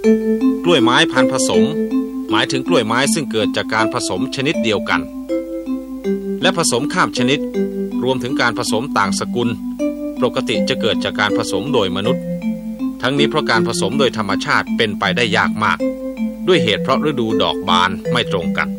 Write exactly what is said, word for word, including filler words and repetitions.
กล้วยไม้พันธุ์ผสมหมายถึงกล้วยไม้ซึ่งเกิดจากการผสมชนิดเดียวกันและผสมข้ามชนิดรวมถึงการผสมต่างสกุลปกติจะเกิดจากการผสมโดยมนุษย์ทั้งนี้เพราะการผสมโดยธรรมชาติเป็นไปได้ยากมากด้วยเหตุเพราะฤดูดอกบานไม่ตรงกัน